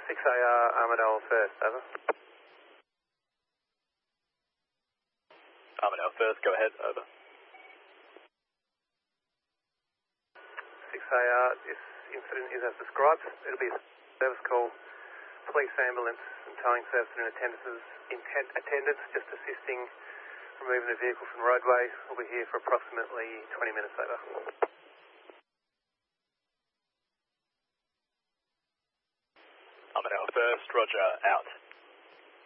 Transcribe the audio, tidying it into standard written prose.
6AR Armadale first, over. Armadale first, go ahead, over. 6AR, this incident is as described. It'll be a service call, police ambulance and towing service and attendants just assisting removing the vehicle from the roadway. We'll be here for approximately 20 minutes, over. Armadale first, roger, out.